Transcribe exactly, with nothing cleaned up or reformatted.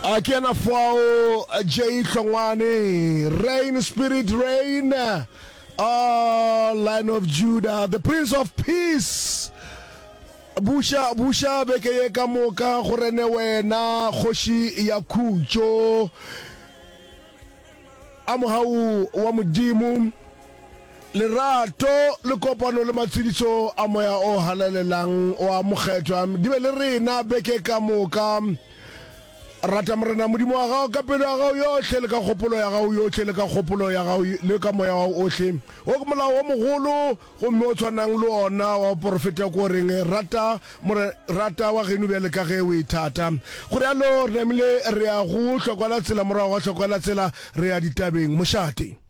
Again, for J. Tlongwane, Rain, Spirit, Rain, uh, Lion of Judah, the Prince of Peace. Busha, Busha, Bekeye Kamoka, Horene Wena, Hoshi Yakucho, Amuhau, Wamudimu, Lerato, le kopano le matsiliso amoya o halalelang o amogetswa dibele rena beke ka moka rata morena modimo wa gago ka pelo ya gago yotlhe le ka kgopolo ya gago yotlhe le ka kgopolo ya gago le ka moya wa gago otlhe o ke molao wa mogolo gomme o tshwanang le ona wa porofeta ko reng rata more rata wa geno bjale ka ge o ithata gore yalo re namile re ya go tlhokwala tsela morago ga tlhokwala tsela re ya ditabeng mošate.